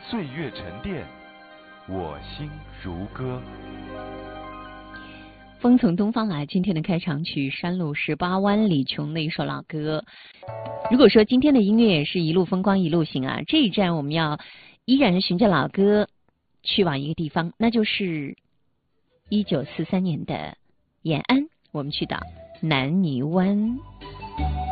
岁月沉淀，我心如歌。 风从东方来，今天的开场曲《山路18弯》李琼的一首老歌。如果说今天的音乐是一路风光一路行啊，这一站我们要依然是循着老歌去往一个地方，那就是1943年的延安，我们去到南泥湾。